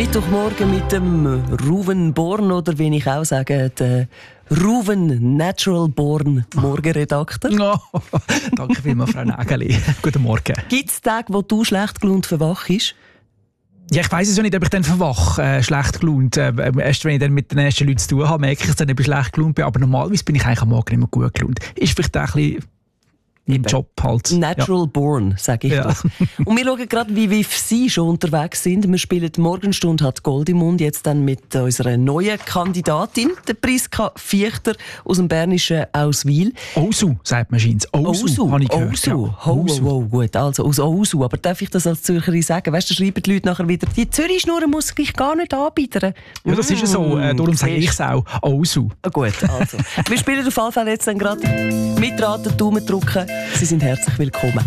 Mittwochmorgen mit dem Ruven Born, oder wie ich auch sage, der Ruven Natural Born Morgenredakteur. Oh, danke vielmals, Frau Nägeli. Guten Morgen. Gibt es Tage, wo du schlecht gelaunt verwachst? Ja, ich weiss es ja nicht, ob ich dann verwache, schlecht gelaunt. Erst wenn ich dann mit den ersten Leuten zu tun habe, merke ich es dann, ob ich schlecht gelaunt bin. Aber normalerweise bin ich eigentlich am Morgen immer gut gelaunt. Ist vielleicht auch ein bisschen im Job halt. Natural Born, sage ich doch. Und wir schauen gerade, wie Sie schon unterwegs sind. Wir spielen die Morgenstunde hat Gold im Mund, jetzt dann mit unserer neuen Kandidatin, der Priska Viechter aus dem bernischen Auswil. Ousu, sagt man scheint. Ousu, habe ich gehört. Ousu. Gut, also aus Ousu. Aber darf ich das als Zürcherin sagen? Weißt du, da schreiben die Leute nachher wieder, die Zürich-Schnurren muss ich gar nicht anbieten. Ja, das ist ja so. Darum sage ich es auch. Ousu. Gut, also. Wir spielen auf jeden Fall jetzt dann gerade mitraten, Daumen drücken. Sie sind herzlich willkommen.